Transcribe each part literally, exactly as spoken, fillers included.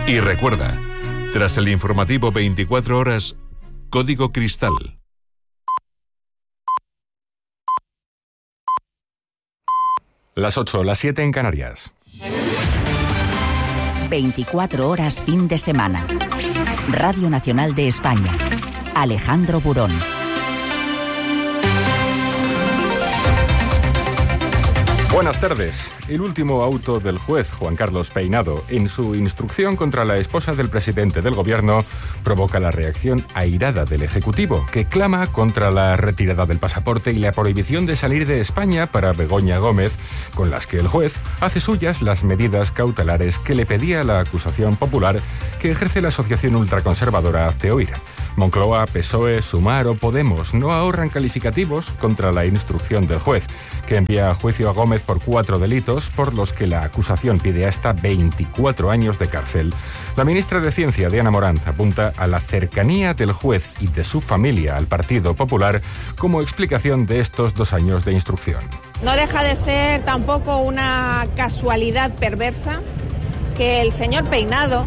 Y recuerda, tras el informativo veinticuatro horas, Código Cristal. Las ocho, las siete en Canarias. veinticuatro horas fin de semana. Radio Nacional de España. Alejandro Burón. Buenas tardes. El último auto del juez Juan Carlos Peinado en su instrucción contra la esposa del presidente del gobierno provoca la reacción airada del Ejecutivo, que clama contra la retirada del pasaporte y la prohibición de salir de España para Begoña Gómez, con las que el juez hace suyas las medidas cautelares que le pedía la acusación popular que ejerce la asociación ultraconservadora Hazte Oír. Moncloa, P S O E, Sumar o Podemos no ahorran calificativos contra la instrucción del juez, que envía a juicio a Gómez por cuatro delitos por los que la acusación pide hasta veinticuatro años de cárcel. La ministra de Ciencia, Diana Morant, apunta a la cercanía del juez y de su familia al Partido Popular como explicación de estos dos años de instrucción. No deja de ser tampoco una casualidad perversa que el señor Peinado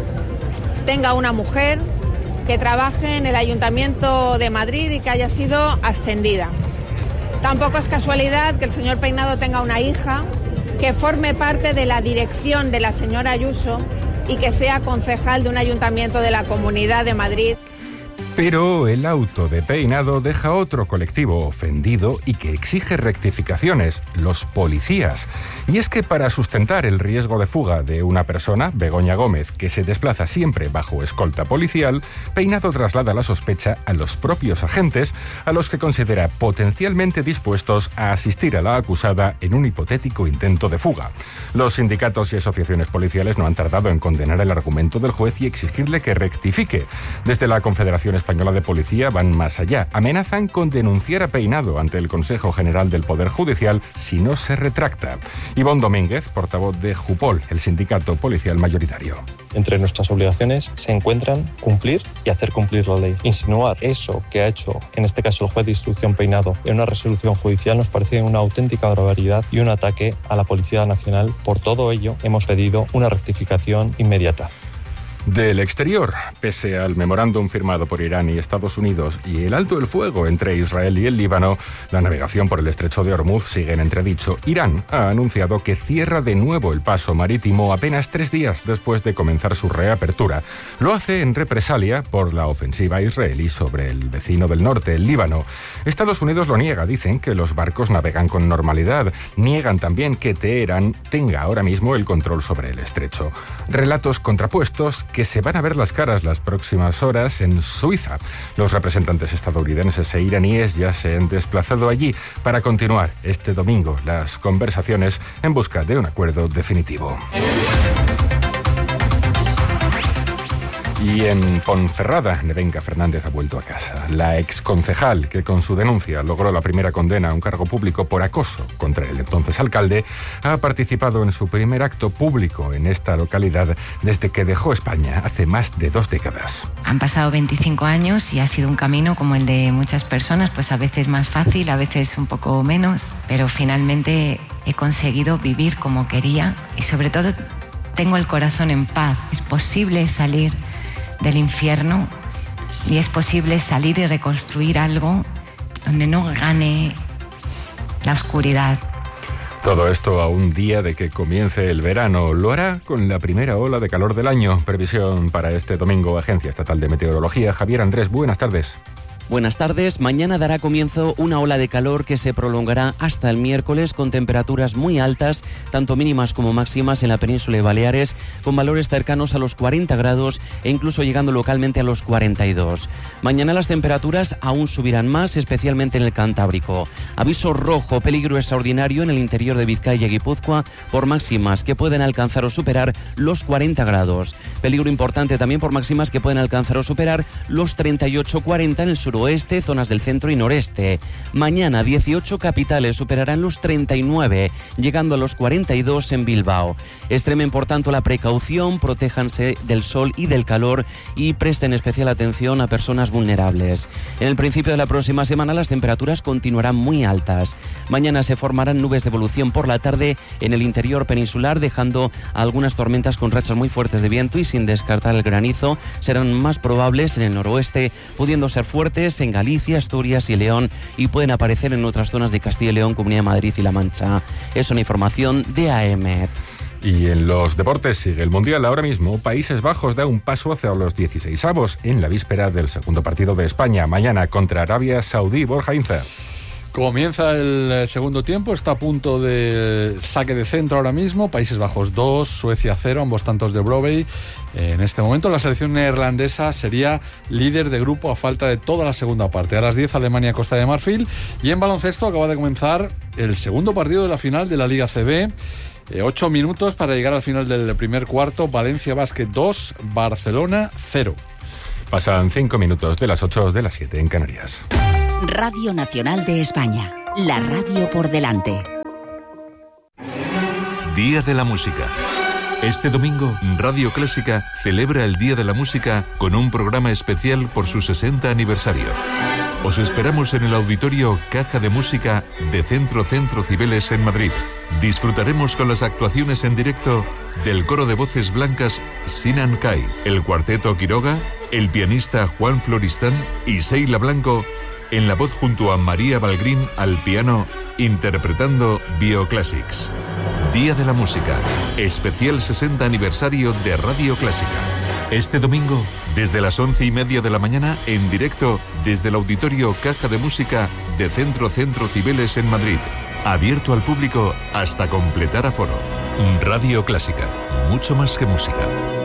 tenga una mujer que trabaje en el Ayuntamiento de Madrid y que haya sido ascendida. Tampoco es casualidad que el señor Peinado tenga una hija que forme parte de la dirección de la señora Ayuso y que sea concejal de un ayuntamiento de la Comunidad de Madrid. Pero el auto de Peinado deja otro colectivo ofendido y que exige rectificaciones, los policías. Y es que para sustentar el riesgo de fuga de una persona, Begoña Gómez, que se desplaza siempre bajo escolta policial, Peinado traslada la sospecha a los propios agentes, a los que considera potencialmente dispuestos a asistir a la acusada en un hipotético intento de fuga. Los sindicatos y asociaciones policiales no han tardado en condenar el argumento del juez y exigirle que rectifique. Desde la Confederación Española de Policía van más allá. Amenazan con denunciar a Peinado ante el Consejo General del Poder Judicial si no se retracta. Ivonne Domínguez, portavoz de Jupol, el sindicato policial mayoritario. Entre nuestras obligaciones se encuentran cumplir y hacer cumplir la ley. Insinuar eso que ha hecho, en este caso el juez de instrucción Peinado, en una resolución judicial nos parece una auténtica barbaridad y un ataque a la Policía Nacional. Por todo ello, hemos pedido una rectificación inmediata. Del exterior, pese al memorándum firmado por Irán y Estados Unidos y el alto el fuego entre Israel y el Líbano, la navegación por el estrecho de Hormuz sigue en entredicho. Irán ha anunciado que cierra de nuevo el paso marítimo apenas tres días después de comenzar su reapertura. Lo hace en represalia por la ofensiva israelí sobre el vecino del norte, el Líbano. Estados Unidos lo niega, dicen que los barcos navegan con normalidad. Niegan también que Teherán tenga ahora mismo el control sobre el estrecho. Relatos contrapuestos que se van a ver las caras las próximas horas en Suiza. Los representantes estadounidenses e iraníes ya se han desplazado allí para continuar este domingo las conversaciones en busca de un acuerdo definitivo. Y en Ponferrada, Nevenka Fernández ha vuelto a casa. La exconcejal, que con su denuncia logró la primera condena a un cargo público por acoso contra el entonces alcalde, ha participado en su primer acto público en esta localidad desde que dejó España hace más de dos décadas. Han pasado veinticinco años y ha sido un camino como el de muchas personas, pues a veces más fácil, a veces un poco menos, pero finalmente he conseguido vivir como quería y sobre todo tengo el corazón en paz. Es posible salir del infierno y es posible salir y reconstruir algo donde no gane la oscuridad. Todo esto a un día de que comience el verano. Lo hará con la primera ola de calor del año. Previsión para este domingo, Agencia Estatal de Meteorología. Javier Andrés, buenas tardes. Buenas tardes. Mañana dará comienzo una ola de calor que se prolongará hasta el miércoles con temperaturas muy altas, tanto mínimas como máximas en la península de Baleares, con valores cercanos a los cuarenta grados e incluso llegando localmente a los cuarenta y dos. Mañana las temperaturas aún subirán más, especialmente en el Cantábrico. Aviso rojo, peligro extraordinario en el interior de Vizcaya y Guipúzcoa por máximas que pueden alcanzar o superar los cuarenta grados. Peligro importante también por máximas que pueden alcanzar o superar los treinta y ocho cuarenta en el sur suroeste, zonas del centro y noreste. Mañana dieciocho capitales superarán los treinta y nueve, llegando a los cuarenta y dos en Bilbao. Extremen por tanto la precaución, protéjanse del sol y del calor y presten especial atención a personas vulnerables. En el principio de la próxima semana las temperaturas continuarán muy altas. Mañana se formarán nubes de evolución por la tarde en el interior peninsular, dejando algunas tormentas con rachas muy fuertes de viento y sin descartar el granizo. Serán más probables en el noroeste, pudiendo ser fuertes en Galicia, Asturias y León, y pueden aparecer en otras zonas de Castilla y León, Comunidad de Madrid y La Mancha. Es una información de A E M E T. Y en los deportes sigue el Mundial. Ahora mismo Países Bajos da un paso hacia los dieciseisavos en la víspera del segundo partido de España. Mañana contra Arabia Saudí. Borja Inza. Comienza el segundo tiempo, está a punto de saque de centro ahora mismo. Países Bajos dos, Suecia cero, ambos tantos de Brobbey. En este momento la selección neerlandesa sería líder de grupo a falta de toda la segunda parte. A las diez, Alemania, Costa de Marfil. Y en baloncesto acaba de comenzar el segundo partido de la final de la Liga C B. Eh, ocho minutos para llegar al final del primer cuarto. Valencia Basket dos, Barcelona cero. Pasan cinco minutos de las ocho, de las siete en Canarias. Radio Nacional de España, la radio por delante. Día de la Música. Este domingo, Radio Clásica celebra el Día de la Música con un programa especial por su sesenta aniversario. Os esperamos en el auditorio Caja de Música de Centro Centro Cibeles en Madrid. Disfrutaremos con las actuaciones en directo del coro de voces blancas Sinan Kai, el cuarteto Quiroga, el pianista Juan Floristán y Seila Blanco en la voz junto a María Balgrín al piano, interpretando Bioclassics. Día de la Música, especial sesenta aniversario de Radio Clásica. Este domingo, desde las once y media de la mañana, en directo desde el auditorio Caja de Música de Centro Centro Cibeles en Madrid. Abierto al público hasta completar aforo. Radio Clásica, mucho más que música.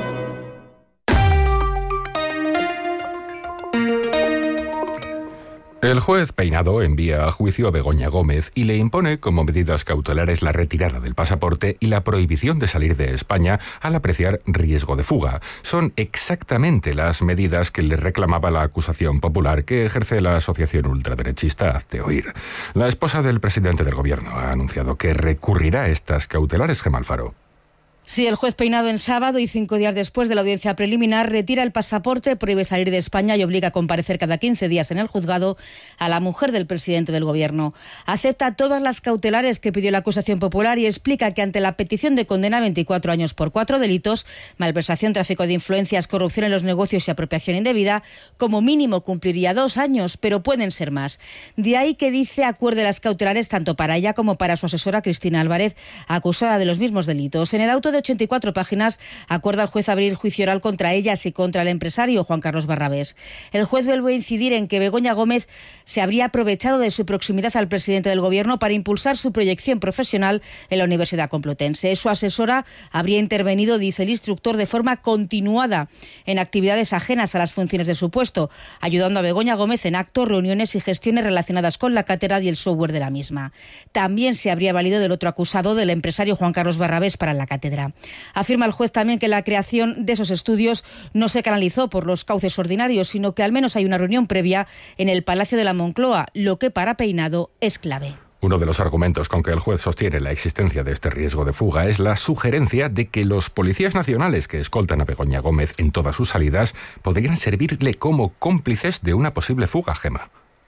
El juez Peinado envía a juicio a Begoña Gómez y le impone como medidas cautelares la retirada del pasaporte y la prohibición de salir de España al apreciar riesgo de fuga. Son exactamente las medidas que le reclamaba la acusación popular que ejerce la asociación ultraderechista Hazte Oír. La esposa del presidente del gobierno ha anunciado que recurrirá a estas cautelares. Gemma Alfaro. Sí, el juez Peinado en sábado y cinco días después de la audiencia preliminar retira el pasaporte, prohíbe salir de España y obliga a comparecer cada quince días en el juzgado a la mujer del presidente del gobierno. Acepta todas las cautelares que pidió la acusación popular y explica que ante la petición de condena a veinticuatro años por cuatro delitos, malversación, tráfico de influencias, corrupción en los negocios y apropiación indebida, como mínimo cumpliría dos años, pero pueden ser más. De ahí que dice acuerde las cautelares tanto para ella como para su asesora Cristina Álvarez, acusada de los mismos delitos. En el auto de ochenta y cuatro páginas acuerda el juez abrir juicio oral contra ellas y contra el empresario Juan Carlos Barrabés. El juez vuelve a incidir en que Begoña Gómez se habría aprovechado de su proximidad al presidente del gobierno para impulsar su proyección profesional en la Universidad Complutense. Su asesora habría intervenido, dice el instructor, de forma continuada en actividades ajenas a las funciones de su puesto, ayudando a Begoña Gómez en actos, reuniones y gestiones relacionadas con la cátedra y el software de la misma. También se habría valido del otro acusado, del empresario Juan Carlos Barrabés, para la cátedra. Afirma el juez también que la creación de esos estudios no se canalizó por los cauces ordinarios, sino que al menos hay una reunión previa en el Palacio de la Moncloa, lo que para Peinado es clave. Uno de los argumentos con que el juez sostiene la existencia de este riesgo de fuga es la sugerencia de que los policías nacionales que escoltan a Begoña Gómez en todas sus salidas podrían servirle como cómplices de una posible fuga, Gemma.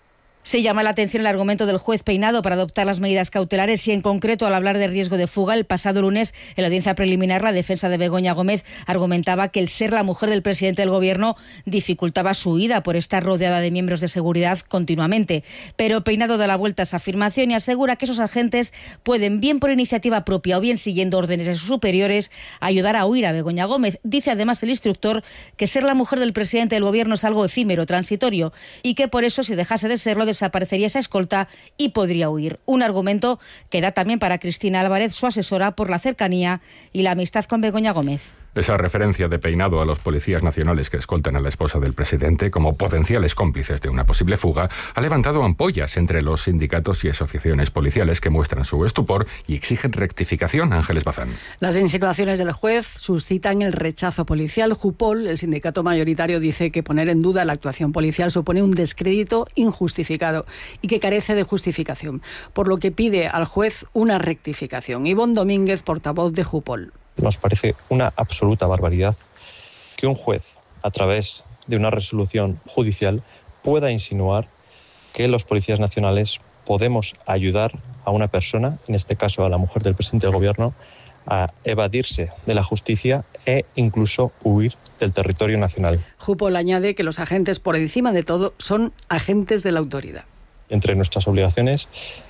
Se llama la atención el argumento del juez Peinado para adoptar las medidas cautelares y, en concreto, al hablar de riesgo de fuga, el pasado lunes, en la audiencia preliminar, la defensa de Begoña Gómez argumentaba que el ser la mujer del presidente del gobierno dificultaba su huida por estar rodeada de miembros de seguridad continuamente. Pero Peinado da la vuelta a esa afirmación y asegura que esos agentes pueden, bien por iniciativa propia o bien siguiendo órdenes de sus superiores, ayudar a huir a Begoña Gómez. Dice además el instructor que ser la mujer del presidente del gobierno es algo efímero, transitorio, y que por eso, si dejase de serlo, desaparecería esa escolta y podría huir. Un argumento que da también para Cristina Álvarez, su asesora, por la cercanía y la amistad con Begoña Gómez. Esa referencia de Peinado a los policías nacionales que escoltan a la esposa del presidente como potenciales cómplices de una posible fuga ha levantado ampollas entre los sindicatos y asociaciones policiales que muestran su estupor y exigen rectificación. Ángeles Bazán. Las insinuaciones del juez suscitan el rechazo policial. Jupol, el sindicato mayoritario, dice que poner en duda la actuación policial supone un descrédito injustificado y que carece de justificación, por lo que pide al juez una rectificación. Ivonne Domínguez, portavoz de Jupol. Nos parece una absoluta barbaridad que un juez, a través de una resolución judicial, pueda insinuar que los policías nacionales podemos ayudar a una persona, en este caso a la mujer del presidente del gobierno, a evadirse de la justicia e incluso huir del territorio nacional. Jupol añade que los agentes, por encima de todo, son agentes de la autoridad. Entre nuestras obligaciones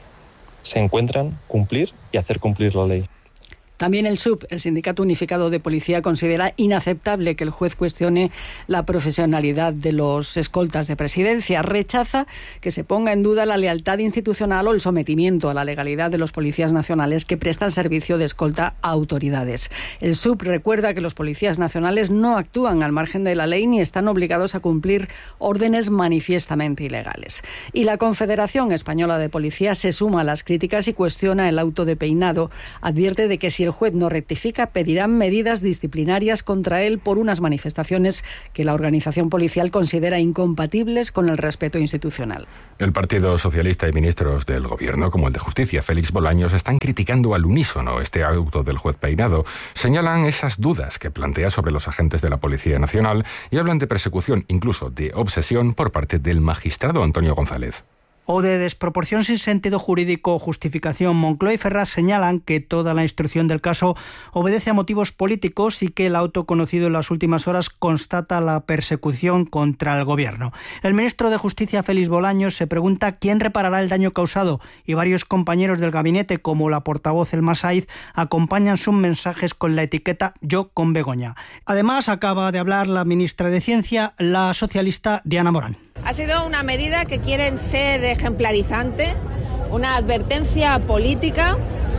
se encuentran cumplir y hacer cumplir la ley. También el S U P, el Sindicato Unificado de Policía, considera inaceptable que el juez cuestione la profesionalidad de los escoltas de presidencia. Rechaza que se ponga en duda la lealtad institucional o el sometimiento a la legalidad de los policías nacionales que prestan servicio de escolta a autoridades. El S U P recuerda que los policías nacionales no actúan al margen de la ley ni están obligados a cumplir órdenes manifiestamente ilegales. Y la Confederación Española de Policía se suma a las críticas y cuestiona el auto de Peinado. Advierte de que si el juez no rectifica, pedirán medidas disciplinarias contra él por unas manifestaciones que la organización policial considera incompatibles con el respeto institucional. El Partido Socialista y ministros del Gobierno, como el de Justicia, Félix Bolaños, están criticando al unísono este auto del juez Peinado. Señalan esas dudas que plantea sobre los agentes de la Policía Nacional y hablan de persecución, incluso de obsesión, por parte del magistrado Antonio González. O de desproporción sin sentido jurídico o justificación. Moncloa y Ferraz señalan que toda la instrucción del caso obedece a motivos políticos y que el auto conocido en las últimas horas constata la persecución contra el gobierno. El ministro de Justicia, Félix Bolaños, se pregunta quién reparará el daño causado y varios compañeros del gabinete, como la portavoz Elma Saiz, acompañan sus mensajes con la etiqueta Yo con Begoña. Además, acaba de hablar la ministra de Ciencia, la socialista Diana Morán. Ha sido una medida que quieren ser ejemplarizante, una advertencia política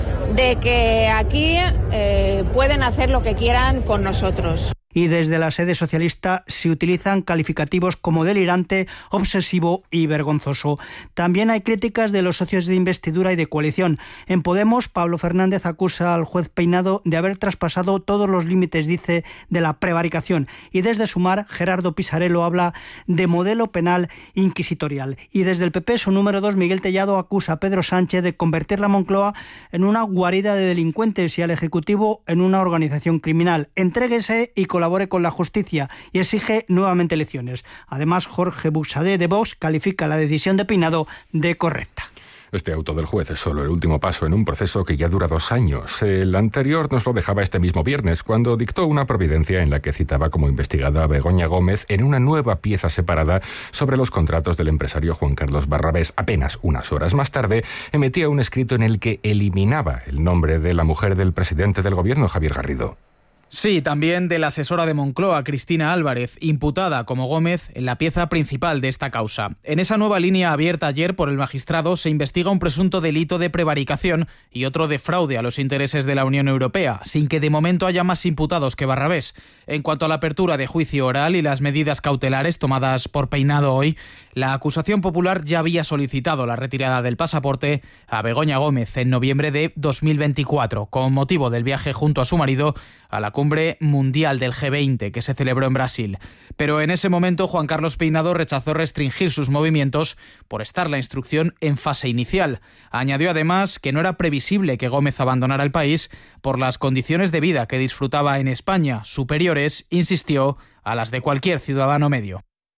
de que aquí eh, pueden hacer lo que quieran con nosotros. Y desde la sede socialista se utilizan calificativos como delirante, obsesivo y vergonzoso. También hay críticas de los socios de investidura y de coalición. En Podemos, Pablo Fernández acusa al juez Peinado de haber traspasado todos los límites, dice, de la prevaricación. Y desde Sumar, Gerardo Pisarello habla de modelo penal inquisitorial. Y desde el P P, su número dos, Miguel Tellado, acusa a Pedro Sánchez de convertir la Moncloa en una guarida de delincuentes y al Ejecutivo en una organización criminal. Entréguese y colabore con la justicia y exige nuevamente elecciones. Además, Jorge Buxadé de Vox califica la decisión de Peinado de correcta. Este auto del juez es solo el último paso en un proceso que ya dura dos años. El anterior nos lo dejaba este mismo viernes, cuando dictó una providencia en la que citaba como investigada a Begoña Gómez en una nueva pieza separada sobre los contratos del empresario Juan Carlos Barrabés. Apenas unas horas más tarde, emitía un escrito en el que eliminaba el nombre de la mujer del presidente del gobierno, Javier Garrido. Sí, también de la asesora de Moncloa, Cristina Álvarez, imputada como Gómez en la pieza principal de esta causa. En esa nueva línea abierta ayer por el magistrado se investiga un presunto delito de prevaricación y otro de fraude a los intereses de la Unión Europea, sin que de momento haya más imputados que Barrabés. En cuanto a la apertura de juicio oral y las medidas cautelares tomadas por Peinado hoy, la acusación popular ya había solicitado la retirada del pasaporte a Begoña Gómez en noviembre de dos mil veinticuatro, con motivo del viaje junto a su marido a la cumbre mundial del G veinte que se celebró en Brasil. Pero en ese momento Juan Carlos Peinado rechazó restringir sus movimientos por estar la instrucción en fase inicial. Añadió además que no era previsible que Gómez abandonara el país por las condiciones de vida que disfrutaba en España, superiores, insistió, a las de cualquier ciudadano medio.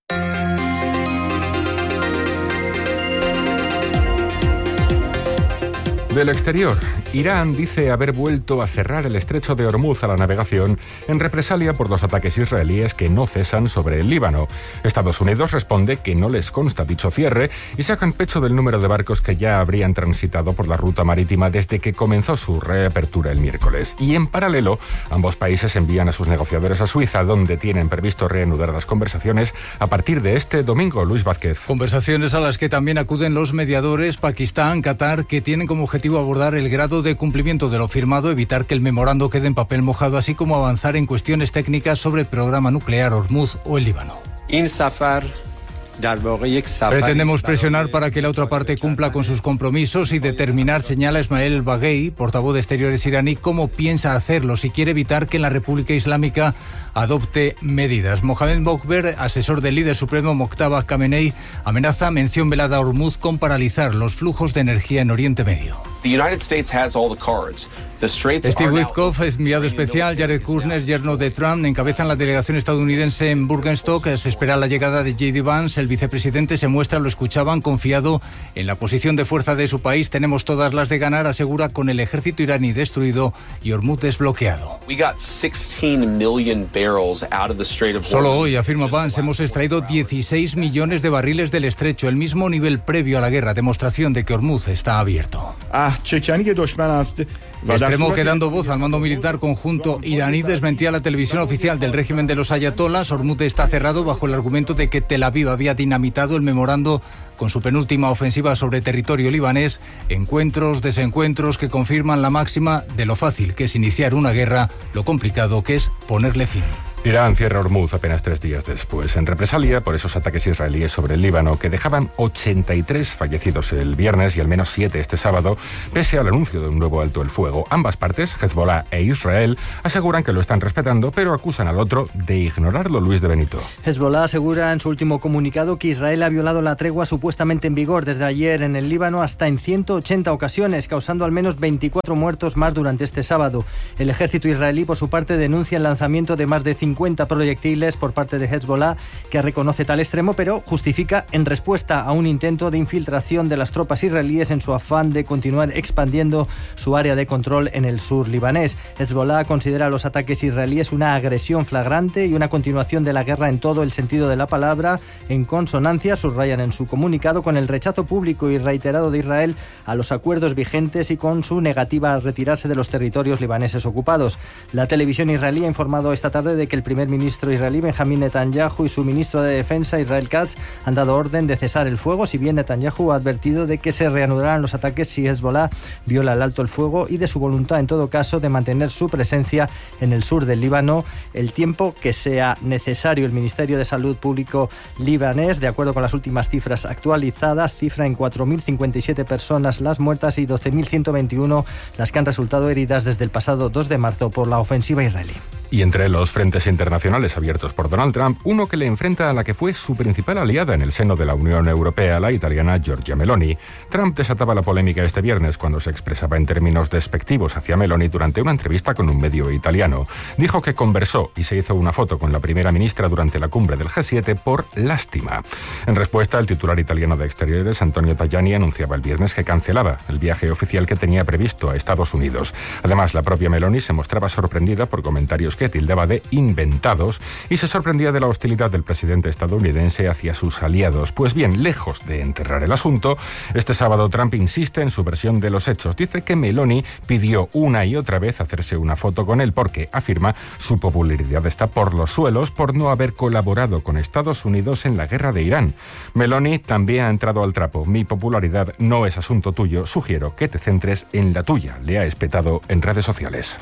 Del exterior, Irán dice haber vuelto a cerrar el estrecho de Hormuz a la navegación en represalia por los ataques israelíes que no cesan sobre el Líbano. Estados Unidos responde que no les consta dicho cierre y sacan pecho del número de barcos que ya habrían transitado por la ruta marítima desde que comenzó su reapertura el miércoles. Y en paralelo, ambos países envían a sus negociadores a Suiza, donde tienen previsto reanudar las conversaciones a partir de este domingo. Luis Vázquez. Conversaciones a las que también acuden los mediadores Pakistán, Qatar, que tienen como objetivo abordar el grado de de cumplimiento de lo firmado, evitar que el memorando quede en papel mojado, así como avanzar en cuestiones técnicas sobre el programa nuclear Hormuz o el Líbano. Pretendemos presionar para que la otra parte cumpla con sus compromisos y determinar, señala Ismael Baghei, portavoz de Exteriores iraní, cómo piensa hacerlo si quiere evitar que la República Islámica adopte medidas. Mohamed Mokhber, asesor del líder supremo Mojtaba Khamenei, amenaza mención velada a Hormuz con paralizar los flujos de energía en Oriente Medio. Steve Witkoff, enviado especial, Jared Kushner, yerno de Trump, encabezan la delegación estadounidense en Burgenstock. Se espera la llegada de J D Vance. El vicepresidente se muestra, lo escuchaban, confiado en la posición de fuerza de su país. Tenemos todas las de ganar, asegura, con el ejército iraní destruido y Hormuz desbloqueado. Solo hoy, afirma Vance, hemos extraído dieciséis millones de barriles del estrecho, el mismo nivel previo a la guerra, demostración de que Hormuz está abierto. Extremo que dando voz al mando militar conjunto iraní desmentía la televisión oficial del régimen de los ayatolás. Hormuz está cerrado bajo el argumento de que Tel Aviv había dinamitado el memorando con su penúltima ofensiva sobre territorio libanés. Encuentros, desencuentros que confirman la máxima de lo fácil que es iniciar una guerra, lo complicado que es ponerle fin. Irán cierra Hormuz apenas tres días después, en represalia por esos ataques israelíes sobre el Líbano que dejaban ochenta y tres fallecidos el viernes y al menos siete este sábado, pese al anuncio de un nuevo alto el fuego. Ambas partes, Hezbollah e Israel, aseguran que lo están respetando, pero acusan al otro de ignorarlo. Luis de Benito. Hezbollah asegura en su último comunicado que Israel ha violado la tregua supuestamente en vigor desde ayer en el Líbano hasta en ciento ochenta ocasiones, causando al menos veinticuatro muertos más durante este sábado. El ejército israelí, por su parte, denuncia el lanzamiento de más de cincuenta proyectiles por parte de Hezbollah, que reconoce tal extremo, pero justifica en respuesta a un intento de infiltración de las tropas israelíes en su afán de continuar expandiendo su área de control en el sur libanés. Hezbollah considera los ataques israelíes una agresión flagrante y una continuación de la guerra en todo el sentido de la palabra, en consonancia, subrayan en su comunicado, con el rechazo público y reiterado de Israel a los acuerdos vigentes y con su negativa a retirarse de los territorios libaneses ocupados. La televisión israelí ha informado esta tarde de que el primer ministro israelí Benjamín Netanyahu y su ministro de Defensa Israel Katz han dado orden de cesar el fuego, si bien Netanyahu ha advertido de que se reanudarán los ataques si Hezbollah viola el alto el fuego y de su voluntad en todo caso de mantener su presencia en el sur del Líbano el tiempo que sea necesario. El Ministerio de Salud Público libanés, de acuerdo con las últimas cifras actualizadas, cifra en cuatro mil cincuenta y siete personas las muertas y doce mil ciento veintiuno las que han resultado heridas desde el pasado dos de marzo por la ofensiva israelí. Y entre los frentes internacionales abiertos por Donald Trump, uno que le enfrenta a la que fue su principal aliada en el seno de la Unión Europea, la italiana Giorgia Meloni. Trump desataba la polémica este viernes cuando se expresaba en términos despectivos hacia Meloni durante una entrevista con un medio italiano. Dijo que conversó y se hizo una foto con la primera ministra durante la cumbre del G siete por lástima. En respuesta, el titular italiano de Exteriores, Antonio Tajani, anunciaba el viernes que cancelaba el viaje oficial que tenía previsto a Estados Unidos. Además, la propia Meloni se mostraba sorprendida por comentarios que tildaba de inventados y se sorprendía de la hostilidad del presidente estadounidense hacia sus aliados. Pues bien, lejos de enterrar el asunto, este sábado Trump insiste en su versión de los hechos. Dice que Meloni pidió una y otra vez hacerse una foto con él porque, afirma, su popularidad está por los suelos por no haber colaborado con Estados Unidos en la guerra de Irán. Meloni también ha entrado al trapo. Mi popularidad no es asunto tuyo. Sugiero que te centres en la tuya, le ha espetado en redes sociales.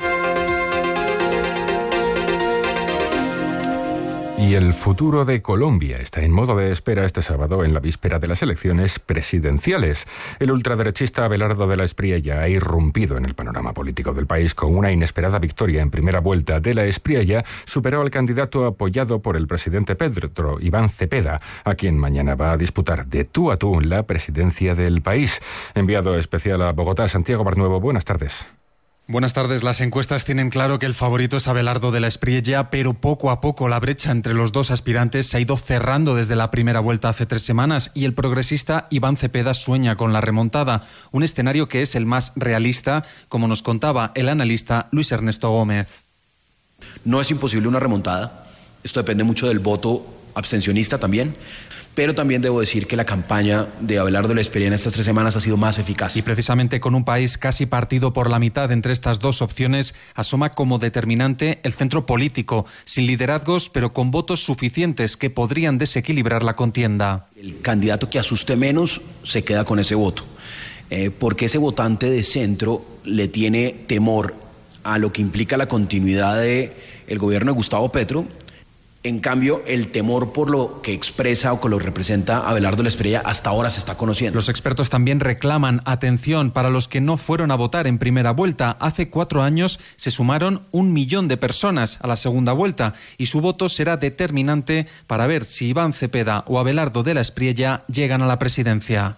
Y el futuro de Colombia está en modo de espera este sábado en la víspera de las elecciones presidenciales. El ultraderechista Abelardo de la Espriella ha irrumpido en el panorama político del país con una inesperada victoria en primera vuelta. De la Espriella superó al candidato apoyado por el presidente Petro, Iván Cepeda, a quien mañana va a disputar de tú a tú la presidencia del país. Enviado especial a Bogotá, Santiago Barnuevo, buenas tardes. Buenas tardes. Las encuestas tienen claro que el favorito es Abelardo de la Espriella, pero poco a poco la brecha entre los dos aspirantes se ha ido cerrando desde la primera vuelta hace tres semanas y el progresista Iván Cepeda sueña con la remontada, un escenario que es el más realista, como nos contaba el analista Luis Ernesto Gómez. No es imposible una remontada, esto depende mucho del voto abstencionista también. Pero también debo decir que la campaña de Abelardo de la Espriella en estas tres semanas ha sido más eficaz. Y precisamente con un país casi partido por la mitad entre estas dos opciones, asoma como determinante el centro político, sin liderazgos, pero con votos suficientes que podrían desequilibrar la contienda. El candidato que asuste menos se queda con ese voto, eh, porque ese votante de centro le tiene temor a lo que implica la continuidad del gobierno de Gustavo Petro. En cambio, el temor por lo que expresa o que lo representa Abelardo Lesperella hasta ahora se está conociendo. Los expertos también reclaman atención para los que no fueron a votar en primera vuelta. Hace cuatro años se sumaron un millón de personas a la segunda vuelta y su voto será determinante para ver si Iván Cepeda o Abelardo de la Espriella llegan a la presidencia.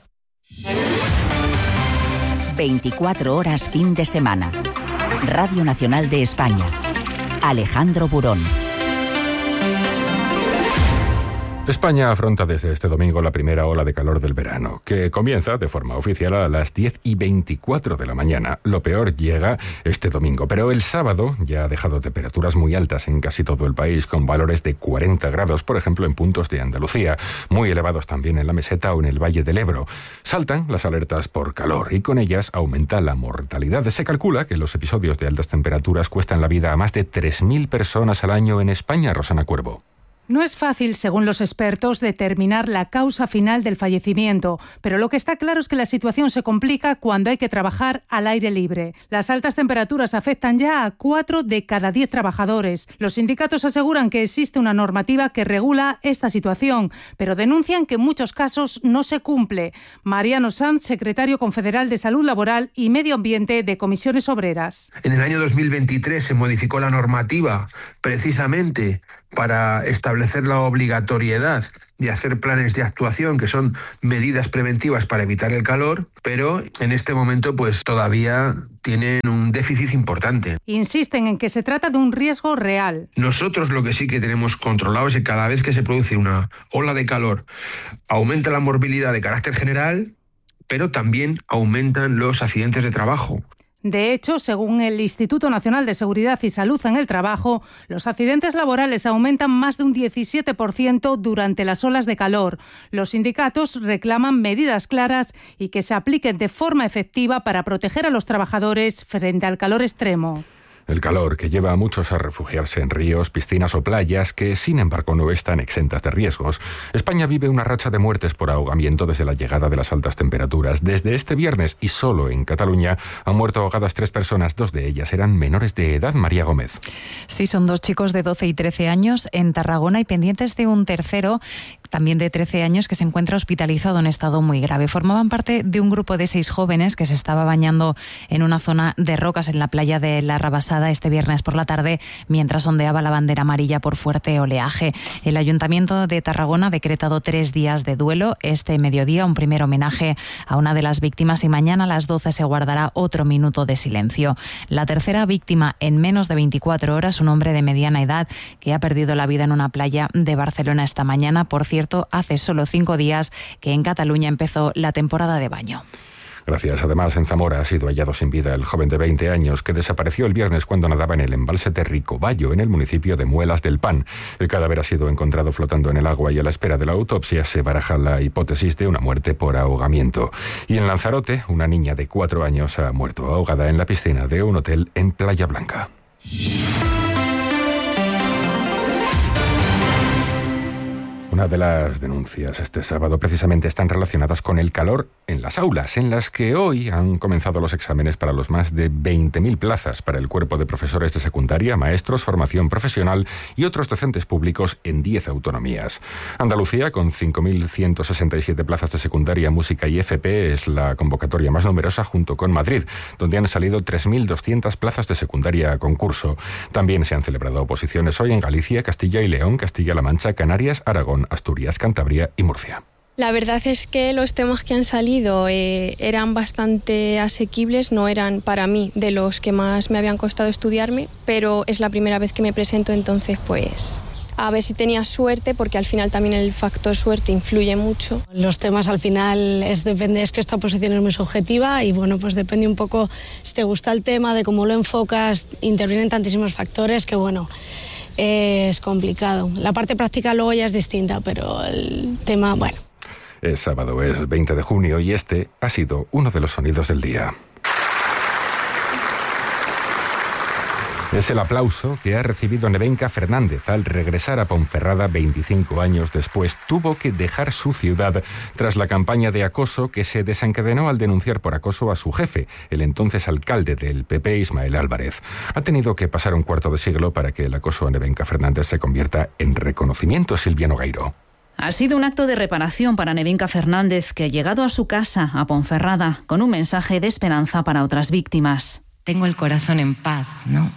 veinticuatro horas fin de semana. Radio Nacional de España. Alejandro Burón. España afronta desde este domingo la primera ola de calor del verano, que comienza de forma oficial a las diez y veinticuatro de la mañana. Lo peor llega este domingo, pero el sábado ya ha dejado temperaturas muy altas en casi todo el país, con valores de cuarenta grados, por ejemplo, en puntos de Andalucía, muy elevados también en la Meseta o en el Valle del Ebro. Saltan las alertas por calor y con ellas aumenta la mortalidad. Se calcula que los episodios de altas temperaturas cuestan la vida a más de tres mil personas al año en España. Rosana Cuervo. No es fácil, según los expertos, determinar la causa final del fallecimiento, pero lo que está claro es que la situación se complica cuando hay que trabajar al aire libre. Las altas temperaturas afectan ya a cuatro de cada diez trabajadores. Los sindicatos aseguran que existe una normativa que regula esta situación, pero denuncian que en muchos casos no se cumple. Mariano Sanz, secretario confederal de Salud Laboral y Medio Ambiente de Comisiones Obreras. En el año dos mil veintitrés se modificó la normativa precisamente para establecer la obligatoriedad de hacer planes de actuación, que son medidas preventivas para evitar el calor, pero en este momento pues todavía tienen un déficit importante. Insisten en que se trata de un riesgo real. Nosotros lo que sí que tenemos controlado es que cada vez que se produce una ola de calor aumenta la morbilidad de carácter general, pero también aumentan los accidentes de trabajo. De hecho, según el Instituto Nacional de Seguridad y Salud en el Trabajo, los accidentes laborales aumentan más de un diecisiete por ciento durante las olas de calor. Los sindicatos reclaman medidas claras y que se apliquen de forma efectiva para proteger a los trabajadores frente al calor extremo. El calor que lleva a muchos a refugiarse en ríos, piscinas o playas que, sin embargo, no están exentas de riesgos. España vive una racha de muertes por ahogamiento desde la llegada de las altas temperaturas. Desde este viernes, y solo en Cataluña, han muerto ahogadas tres personas. Dos de ellas eran menores de edad. María Gómez. Sí, son dos chicos de doce y trece años en Tarragona y pendientes de un tercero, también de trece años, que se encuentra hospitalizado en estado muy grave. Formaban parte de un grupo de seis jóvenes que se estaba bañando en una zona de rocas en la playa de La Rabasada este viernes por la tarde, mientras ondeaba la bandera amarilla por fuerte oleaje. El Ayuntamiento de Tarragona ha decretado tres días de duelo. Este mediodía un primer homenaje a una de las víctimas y mañana a las doce se guardará otro minuto de silencio. La tercera víctima en menos de veinticuatro horas, un hombre de mediana edad que ha perdido la vida en una playa de Barcelona esta mañana. Por cierto, hace solo cinco días que en Cataluña empezó la temporada de baño. Gracias. Además, en Zamora ha sido hallado sin vida el joven de veinte años que desapareció el viernes cuando nadaba en el embalse de Ricoballo, en el municipio de Muelas del Pan. El cadáver ha sido encontrado flotando en el agua y a la espera de la autopsia se baraja la hipótesis de una muerte por ahogamiento. Y en Lanzarote, una niña de cuatro años ha muerto ahogada en la piscina de un hotel en Playa Blanca. Una de las denuncias este sábado precisamente están relacionadas con el calor en las aulas, en las que hoy han comenzado los exámenes para los más de veinte mil plazas para el cuerpo de profesores de secundaria, maestros, formación profesional y otros docentes públicos en diez autonomías. Andalucía, con cinco mil ciento sesenta y siete plazas de secundaria, música y F P, es la convocatoria más numerosa junto con Madrid, donde han salido tres mil doscientas plazas de secundaria a concurso. También se han celebrado oposiciones hoy en Galicia, Castilla y León, Castilla-La Mancha, Canarias, Aragón, Asturias, Cantabria y Murcia. La verdad es que los temas que han salido eh, eran bastante asequibles, no eran para mí de los que más me habían costado estudiarme, pero es la primera vez que me presento, entonces pues a ver si tenía suerte, porque al final también el factor suerte influye mucho. Los temas al final es, depende, es que esta posición es muy subjetiva y bueno, pues depende un poco si te gusta el tema, de cómo lo enfocas, intervienen tantísimos factores que bueno, es complicado. La parte práctica luego ya es distinta, pero el tema, bueno. Es sábado, es veinte de junio y este ha sido uno de los sonidos del día. Es el aplauso que ha recibido Nevenka Fernández al regresar a Ponferrada veinticinco años después. Tuvo que dejar su ciudad tras la campaña de acoso que se desencadenó al denunciar por acoso a su jefe, el entonces alcalde del P P, Ismael Álvarez. Ha tenido que pasar un cuarto de siglo para que el acoso a Nevenka Fernández se convierta en reconocimiento. Silvia Nogueiro. Ha sido un acto de reparación para Nevenka Fernández, que ha llegado a su casa, a Ponferrada, con un mensaje de esperanza para otras víctimas. Tengo el corazón en paz, ¿no?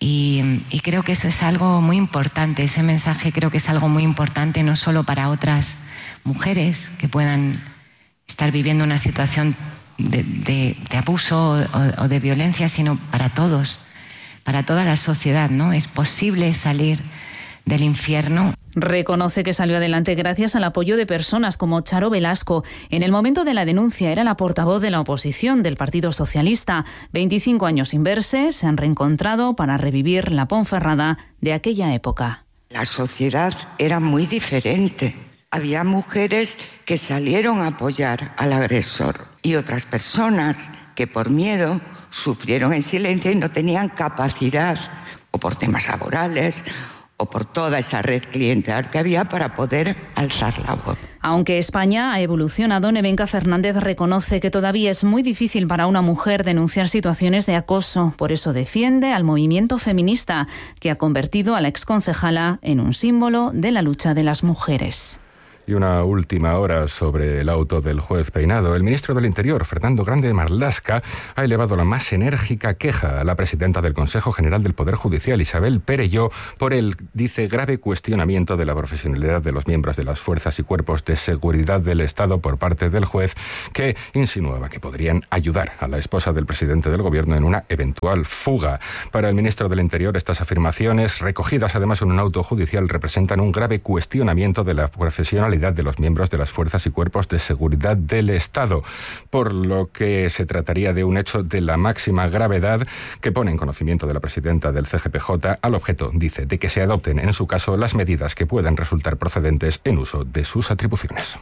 Y, y creo que eso es algo muy importante. Ese mensaje creo que es algo muy importante no solo para otras mujeres que puedan estar viviendo una situación de, de, de abuso o, o de violencia, sino para todos, para toda la sociedad, ¿no? Es posible salir del infierno. Reconoce que salió adelante gracias al apoyo de personas como Charo Velasco. En el momento de la denuncia era la portavoz de la oposición del Partido Socialista. veinticinco años sin verse, se han reencontrado para revivir la Ponferrada de aquella época. La sociedad era muy diferente. Había mujeres que salieron a apoyar al agresor y otras personas que por miedo sufrieron en silencio y no tenían capacidad, o por temas laborales, o por toda esa red clientelar que había para poder alzar la voz. Aunque España ha evolucionado, Nevenka Fernández reconoce que todavía es muy difícil para una mujer denunciar situaciones de acoso. Por eso defiende al movimiento feminista, que ha convertido a la exconcejala en un símbolo de la lucha de las mujeres. Y una última hora sobre el auto del juez Peinado. El ministro del Interior, Fernando Grande Marlaska, ha elevado la más enérgica queja a la presidenta del Consejo General del Poder Judicial, Isabel Perelló, por el, dice, grave cuestionamiento de la profesionalidad de los miembros de las fuerzas y cuerpos de seguridad del Estado por parte del juez, que insinuaba que podrían ayudar a la esposa del presidente del Gobierno en una eventual fuga. Para el ministro del Interior, estas afirmaciones, recogidas además en un auto judicial, representan un grave cuestionamiento de la profesionalidad de los miembros de las fuerzas y cuerpos de seguridad del Estado, por lo que se trataría de un hecho de la máxima gravedad que pone en conocimiento de la presidenta del C G P J al objeto, dice, de que se adopten en su caso las medidas que puedan resultar procedentes en uso de sus atribuciones.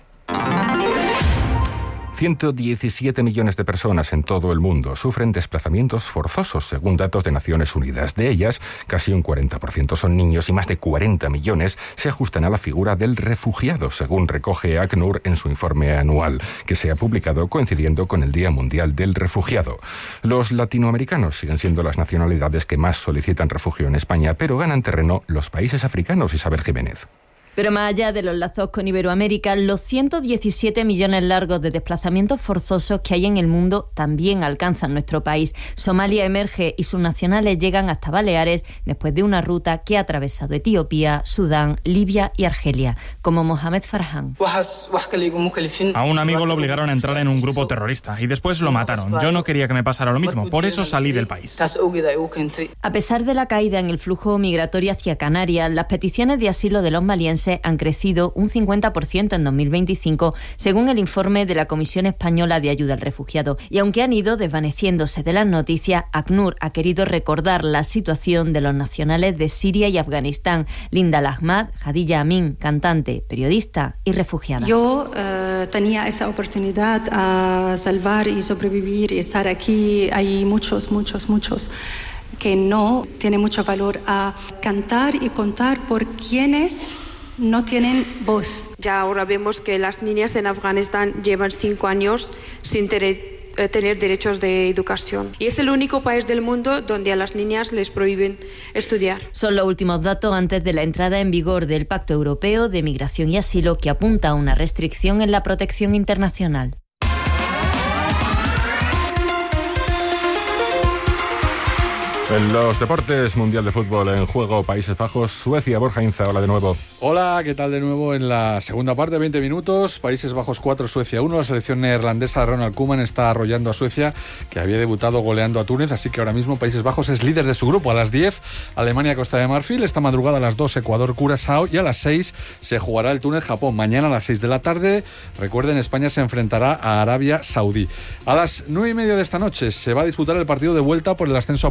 ciento diecisiete millones de personas en todo el mundo sufren desplazamientos forzosos, según datos de Naciones Unidas. De ellas, casi un cuarenta por ciento son niños y más de cuarenta millones se ajustan a la figura del refugiado, según recoge ACNUR en su informe anual, que se ha publicado coincidiendo con el Día Mundial del Refugiado. Los latinoamericanos siguen siendo las nacionalidades que más solicitan refugio en España, pero ganan terreno los países africanos. Isabel Jiménez. Pero más allá de los lazos con Iberoamérica, los ciento diecisiete millones largos de desplazamientos forzosos que hay en el mundo también alcanzan nuestro país. Somalia emerge y sus nacionales llegan hasta Baleares después de una ruta que ha atravesado Etiopía, Sudán, Libia y Argelia, como Mohamed Farhan. A un amigo lo obligaron a entrar en un grupo terrorista y después lo mataron. Yo no quería que me pasara lo mismo, por eso salí del país. A pesar de la caída en el flujo migratorio hacia Canarias, las peticiones de asilo de los malienses han crecido un cincuenta por ciento en dos mil veinticinco, según el informe de la Comisión Española de Ayuda al Refugiado. Y aunque han ido desvaneciéndose de las noticias, ACNUR ha querido recordar la situación de los nacionales de Siria y Afganistán. Linda Al-Ahmad, Hadija Amin, cantante, periodista y refugiada. Yo uh, tenía esa oportunidad a salvar y sobrevivir y estar aquí. Hay muchos, muchos, muchos que no tienen mucho valor a cantar y contar por quienes no tienen voz. Ya ahora vemos que las niñas en Afganistán llevan cinco años sin tener, eh, tener derechos de educación. Y es el único país del mundo donde a las niñas les prohíben estudiar. Son los últimos datos antes de la entrada en vigor del Pacto Europeo de Migración y Asilo, que apunta a una restricción en la protección internacional. En los deportes, Mundial de Fútbol en juego, Países Bajos, Suecia. Borja Inza, hola de nuevo. Hola, ¿qué tal de nuevo? En la segunda parte, veinte minutos, Países Bajos cuatro, Suecia uno. La selección neerlandesa de Ronald Koeman está arrollando a Suecia, que había debutado goleando a Túnez, así que ahora mismo Países Bajos es líder de su grupo. A las diez, Alemania, Costa de Marfil. Esta madrugada a las dos, Ecuador, Curazao. Y a las seis se jugará el Túnez-Japón. Mañana a las seis de la tarde, recuerden, España se enfrentará a Arabia Saudí. A las nueve y media de esta noche se va a disputar el partido de vuelta por el ascenso a Primera División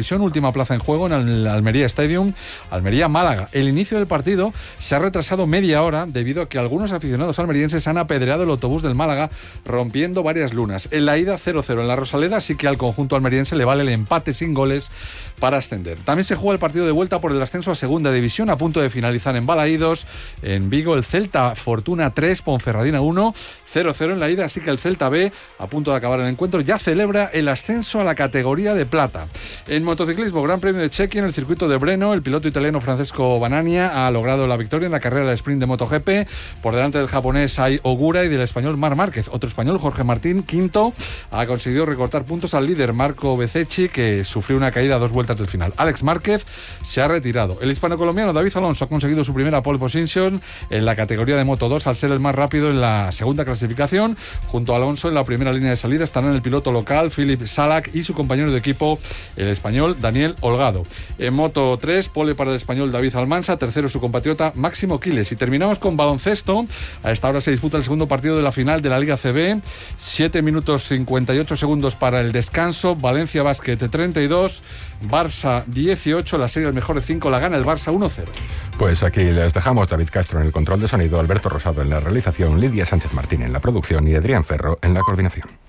división, última plaza en juego en el Almería Stadium, Almería-Málaga. El inicio del partido se ha retrasado media hora debido a que algunos aficionados almerienses han apedreado el autobús del Málaga, rompiendo varias lunas. En la ida cero cero en la Rosaleda, así que al conjunto almeriense le vale el empate sin goles para ascender. También se juega el partido de vuelta por el ascenso a segunda división, a punto de finalizar en Balaídos. En Vigo el Celta Fortuna tres, Ponferradina uno, cero cero en la ida, así que el Celta B, a punto de acabar el encuentro, ya celebra el ascenso a la categoría de plata. En motociclismo, Gran Premio de Chequia en el circuito de Breno, el piloto italiano Francesco Banania ha logrado la victoria en la carrera de sprint de MotoGP, por delante del japonés Ai Ogura y del español Marc Márquez. Otro español, Jorge Martín, quinto, ha conseguido recortar puntos al líder Marco Bezzecchi, que sufrió una caída a dos vueltas del final. Alex Márquez se ha retirado. El hispano-colombiano David Alonso ha conseguido su primera pole position en la categoría de Moto dos al ser el más rápido en la segunda clasificación. Junto a Alonso en la primera línea de salida estarán el piloto local Philip Salak y su compañero de equipo, el español Daniel Holgado. En Moto tres, pole para el español David Almansa, tercero su compatriota Máximo Quiles. Y terminamos con baloncesto. A esta hora se disputa el segundo partido de la final de la Liga C B. siete minutos cincuenta y ocho segundos para el descanso. Valencia Basket treinta y dos, Barça dieciocho. La serie del mejor de cinco la gana el Barça uno cero. Pues aquí les dejamos. David Castro en el control de sonido, Alberto Rosado en la realización, Lidia Sánchez Martín en la producción y Adrián Ferro en la coordinación.